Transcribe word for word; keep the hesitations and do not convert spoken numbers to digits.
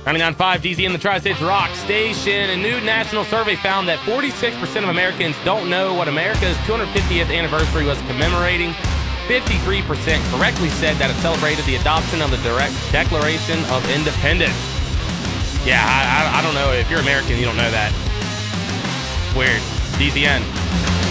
ninety-nine point five D Z in the Tri-States Rock Station. A new national survey found that forty-six percent of Americans don't know what America's two hundred fiftieth anniversary was commemorating. fifty-three percent correctly said that it celebrated the adoption of the direct Declaration of Independence. Yeah, I, I, I don't know. If you're American, you don't know that. Weird. D Z N.